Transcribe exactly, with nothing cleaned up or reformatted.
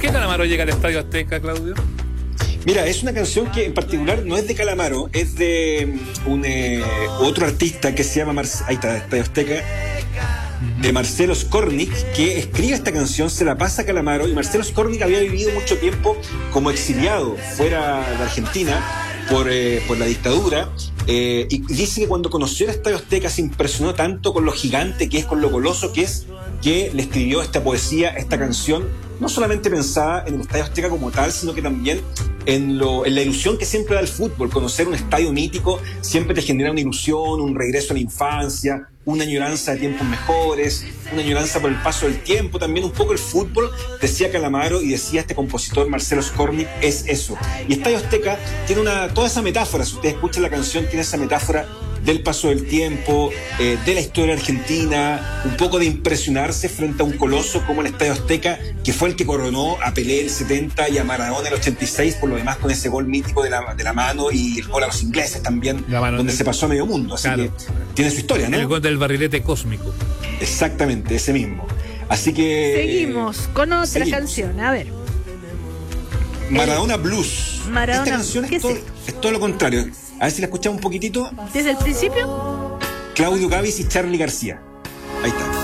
qué Calamaro llega al Estadio Azteca, Claudio? Mira, es una canción que en particular no es de Calamaro, es de un eh, otro artista que se llama Mar ahí está, Estadio Azteca, de Marcelo Skornik, que escribe esta canción, se la pasa a Calamaro, y Marcelo Skornik había vivido mucho tiempo como exiliado fuera de Argentina por, eh, por la dictadura, eh, y dice que cuando conoció el Estadio Azteca se impresionó tanto con lo gigante que es, con lo coloso que es, que le escribió esta poesía, esta canción, no solamente pensada en el Estadio Azteca como tal, sino que también en, lo, en la ilusión que siempre da el fútbol. Conocer un estadio mítico siempre te genera una ilusión, un regreso a la infancia, una añoranza de tiempos mejores, una añoranza por el paso del tiempo. También un poco el fútbol, decía Calamaro y decía este compositor Marcelo Skornik, es eso. Y Estadio Azteca tiene una, toda esa metáfora, si ustedes escuchan la canción, tiene esa metáfora del paso del tiempo, eh, de la historia argentina, un poco de impresionarse frente a un coloso como el Estadio Azteca, que fue el que coronó a Pelé el setenta y a Maradona el ochenta y seis, por lo demás con ese gol mítico de la, de la mano, y el gol a los ingleses también, donde del... se pasó a medio mundo. Así claro, que tiene su historia, ¿no? El gol del barrilete cósmico. Exactamente, ese mismo. Así que... Seguimos con otra seguimos. canción, a ver. Maradona Blues. Maradona, Esta canción es todo, es? es todo lo contrario. A ver si la escuchamos un poquitito. ¿Desde el principio? Claudio Gávez y Charly García. Ahí está.